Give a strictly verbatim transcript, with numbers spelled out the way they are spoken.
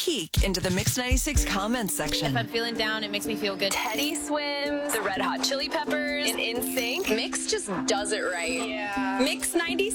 peek into the Mix ninety-six comments section. If I'm feeling down, it makes me feel good. Teddy Swims, the Red Hot Chili Peppers, and N Sync. Mix just does it right. Yeah. Mix ninety-six.